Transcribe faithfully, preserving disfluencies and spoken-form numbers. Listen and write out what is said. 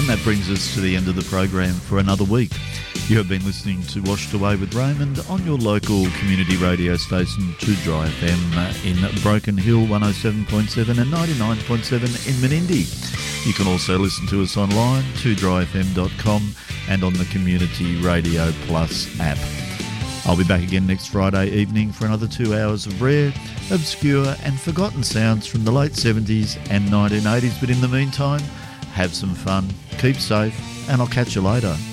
And that brings us to the end of the program for another week. You have been listening to Washed Away with Raymond on your local community radio station two Dry F M in Broken Hill one oh seven point seven and ninety-nine point seven in Menindee. You can also listen to us online, two dry f m dot com, and on the Community Radio Plus app. I'll be back again next Friday evening for another two hours of rare, obscure and forgotten sounds from the late seventies and nineteen eighties. But in the meantime, have some fun, keep safe, and I'll catch you later.